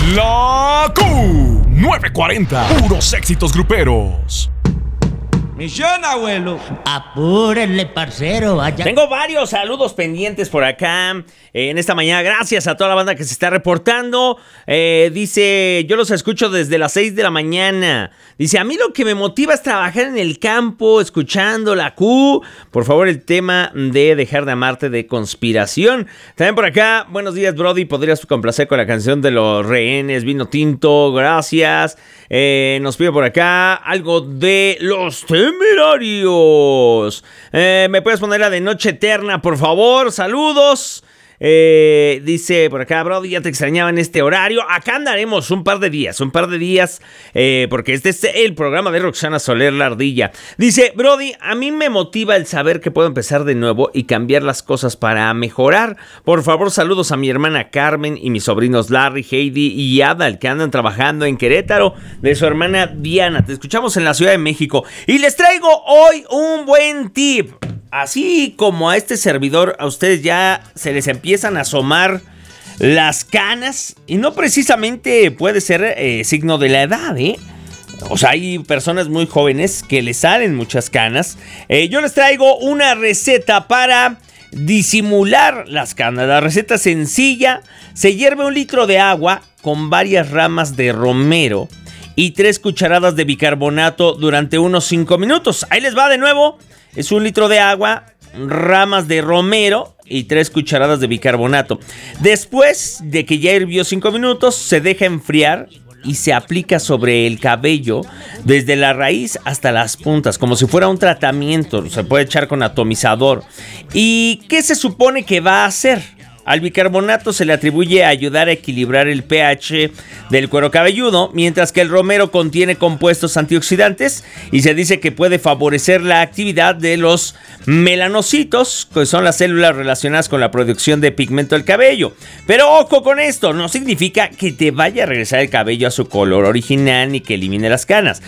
La Q940, puros éxitos gruperos. Misión, abuelo. Apúrenle, parcero. Vaya. Tengo varios saludos pendientes por acá en esta mañana. Gracias a toda la banda que se está reportando. Dice, yo los escucho desde las 6 de la mañana. Dice, a mí lo que me motiva es trabajar en el campo, escuchando la Q. Por favor, el tema de Dejar de Amarte de Conspiración. También por acá, buenos días, Brody. ¿Podrías complacer con la canción de Los Rehenes, Vino Tinto? Gracias. Nos pide por acá algo de Los Temerarios. ¿Me puedes poner la de Noche Eterna, por favor? Saludos. Dice por acá, Brody, ya te extrañaba en este horario. Acá andaremos un par de días, porque este es el programa de Roxana Soler, La Ardilla. Dice, Brody, a mí me motiva el saber que puedo empezar de nuevo y cambiar las cosas para mejorar. Por favor, saludos a mi hermana Carmen y mis sobrinos Larry, Heidi y Adal, que andan trabajando en Querétaro, de su hermana Diana. Te escuchamos en la Ciudad de México y les traigo hoy un buen tip. Así como a este servidor, a ustedes ya se les empiezan a asomar las canas. Y no precisamente puede ser signo de la edad, ¿eh? O sea, hay personas muy jóvenes que les salen muchas canas. Yo les traigo una receta para disimular las canas. La receta es sencilla. Se hierve 1 litro de agua con varias ramas de romero y 3 cucharadas de bicarbonato durante unos 5 minutos. Ahí les va de nuevo. Es 1 litro de agua, ramas de romero y 3 cucharadas de bicarbonato. Después de que ya hirvió 5 minutos, se deja enfriar y se aplica sobre el cabello desde la raíz hasta las puntas, como si fuera un tratamiento. Se puede echar con atomizador. ¿Y qué se supone que va a hacer? Al bicarbonato se le atribuye a ayudar a equilibrar el pH del cuero cabelludo, mientras que el romero contiene compuestos antioxidantes y se dice que puede favorecer la actividad de los melanocitos, que son las células relacionadas con la producción de pigmento del cabello. Pero ojo con esto, no significa que te vaya a regresar el cabello a su color original ni que elimine las canas.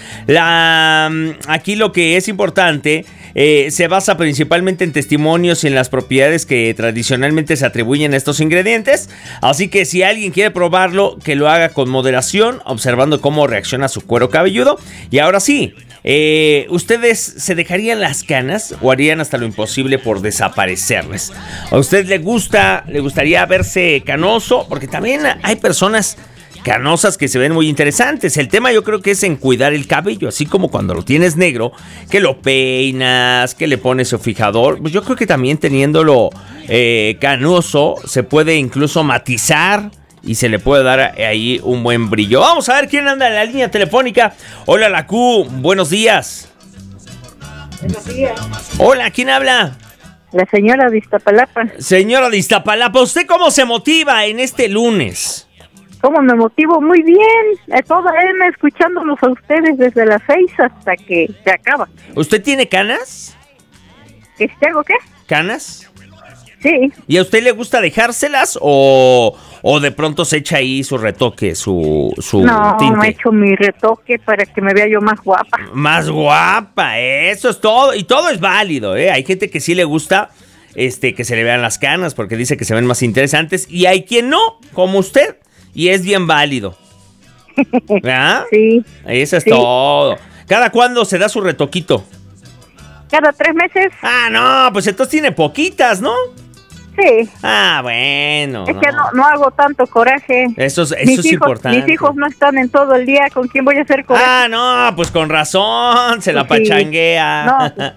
Aquí lo que es importante se basa principalmente en testimonios y en las propiedades que tradicionalmente se atribuyen a estos ingredientes. Así que si alguien quiere probarlo, que lo haga con moderación, observando cómo reacciona su cuero cabelludo. Y ahora sí, ¿ustedes se dejarían las canas o harían hasta lo imposible por desaparecerles? ¿A usted le gustaría verse canoso? Porque también hay personas canosas que se ven muy interesantes. El tema yo creo que es en cuidar el cabello, así como cuando lo tienes negro, que lo peinas, que le pones su fijador. Pues yo creo que también teniéndolo canoso se puede incluso matizar y se le puede dar ahí un buen brillo. Vamos a ver quién anda en la línea telefónica. Hola, la Q, buenos días. Buenos días. Hola, ¿quién habla? La señora de Iztapalapa. Señora de Iztapalapa, ¿usted cómo se motiva en este lunes? ¿Cómo me motivo? Muy bien. Toda M escuchándolos a ustedes desde las 6 hasta que se acaba. ¿Usted tiene canas? ¿Que si tengo qué? ¿Canas? Sí. ¿Y a usted le gusta dejárselas o de pronto se echa ahí su retoque, su no, tinte? No, he hecho mi retoque para que me vea yo más guapa. Más guapa, eso es todo. Y todo es válido, ¿eh? Hay gente que sí le gusta que se le vean las canas porque dice que se ven más interesantes. Y hay quien no, como usted. Y es bien válido. ¿Verdad? Sí. Eso es todo. ¿Cada cuándo se da su retoquito? Cada 3 meses. Ah, no, pues entonces tiene poquitas, ¿no? Sí. Ah, bueno. Es que no hago tanto coraje. Eso es importante. Mis hijos no están en todo el día. ¿Con quién voy a hacer coraje? Ah, no, pues con razón. Se la pachanguea. No.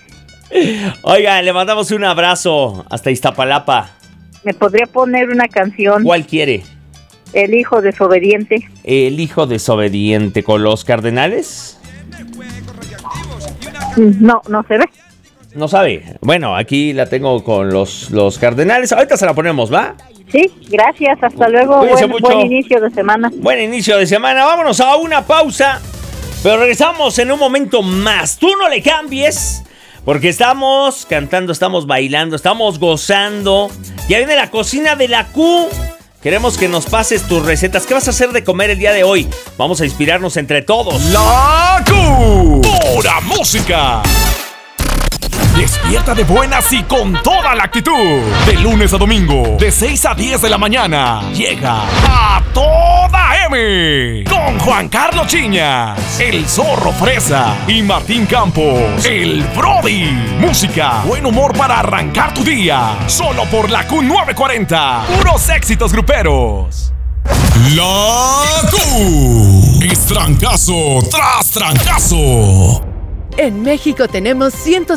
Oiga, le mandamos un abrazo hasta Iztapalapa. ¿Me podría poner una canción? ¿Cuál quiere? El hijo desobediente. El hijo desobediente con los Cardenales. No se ve. No sabe. Bueno, aquí la tengo con los Cardenales. Ahorita se la ponemos, ¿va? Sí, gracias. Hasta luego. Buen inicio de semana. Buen inicio de semana. Vámonos a una pausa. Pero regresamos en un momento más. Tú no le cambies. Porque estamos cantando, estamos bailando, estamos gozando. Ya viene la cocina de la Q. Queremos que nos pases tus recetas. ¿Qué vas a hacer de comer el día de hoy? Vamos a inspirarnos entre todos. La Q. Pura música. Despierta de buenas y con toda la actitud. De lunes a domingo, de 6 a 10 de la mañana. Llega a toda FM con Juan Carlos Chiñas, el Zorro Fresa y Martín Campos, el Brody. Música, buen humor para arrancar tu día. Solo por la Q940. Puros éxitos gruperos. La Q es trancazo tras trancazo. En México tenemos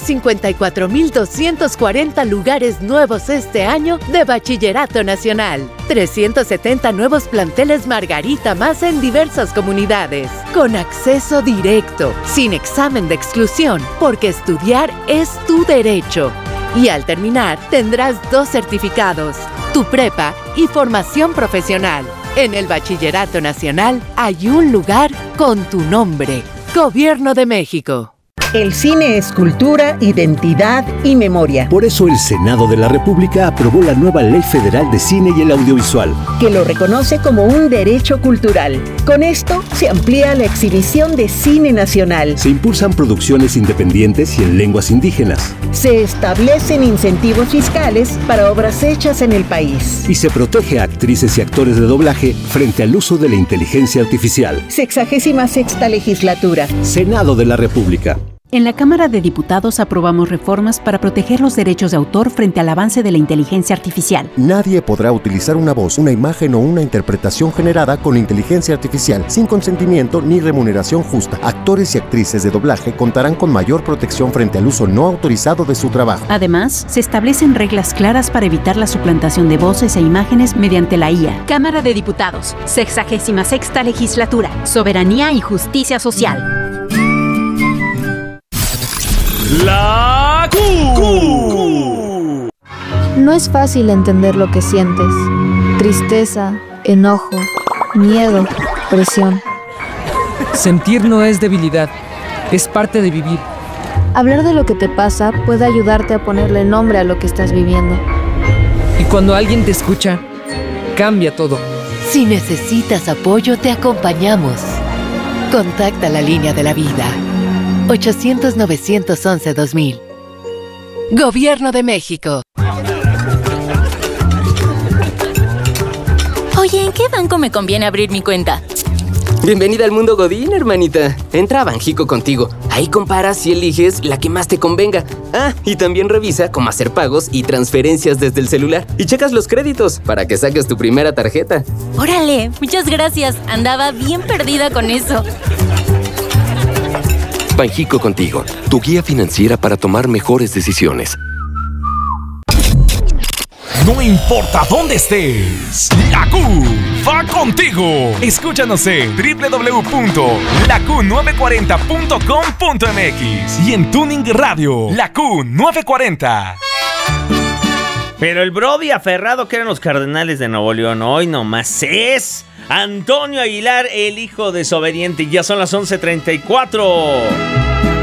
154,240 lugares nuevos este año de Bachillerato Nacional. 370 nuevos planteles Margarita más en diversas comunidades. Con acceso directo, sin examen de exclusión, porque estudiar es tu derecho. Y al terminar, tendrás 2 certificados, tu prepa y formación profesional. En el Bachillerato Nacional hay un lugar con tu nombre. Gobierno de México. El cine es cultura, identidad y memoria. Por eso el Senado de la República aprobó la nueva Ley Federal de Cine y el Audiovisual, que lo reconoce como un derecho cultural. Con esto se amplía la exhibición de cine nacional. Se impulsan producciones independientes y en lenguas indígenas. Se establecen incentivos fiscales para obras hechas en el país. Y se protege a actrices y actores de doblaje frente al uso de la inteligencia artificial. 66ª legislatura. Senado de la República. En la Cámara de Diputados aprobamos reformas para proteger los derechos de autor frente al avance de la inteligencia artificial. Nadie podrá utilizar una voz, una imagen o una interpretación generada con inteligencia artificial sin consentimiento ni remuneración justa. Actores y actrices de doblaje contarán con mayor protección frente al uso no autorizado de su trabajo. Además, se establecen reglas claras para evitar la suplantación de voces e imágenes mediante la IA. Cámara de Diputados, 66ª legislatura, soberanía y justicia social. La Q. No es fácil entender lo que sientes. Tristeza, enojo, miedo, presión. Sentir no es debilidad, es parte de vivir. Hablar de lo que te pasa puede ayudarte a ponerle nombre a lo que estás viviendo. Y cuando alguien te escucha, cambia todo. Si necesitas apoyo, te acompañamos. Contacta la línea de la vida. 800-911-2000. Gobierno de México. Oye, ¿en qué banco me conviene abrir mi cuenta? Bienvenida al mundo Godín, hermanita. Entra a Banjico Contigo. Ahí comparas y eliges la que más te convenga. Ah, y también revisa cómo hacer pagos y transferencias desde el celular. Y checas los créditos para que saques tu primera tarjeta. ¡Órale! Muchas gracias. Andaba bien perdida con eso. Banjico Contigo, tu guía financiera para tomar mejores decisiones. No importa dónde estés, la Q va contigo. Escúchanos en www.laq940.com.mx y en Tuning Radio, la Q940. Pero el Brody aferrado que eran los Cardenales de Nuevo León, hoy nomás es Antonio Aguilar, el hijo desobediente. Ya son las 11:34.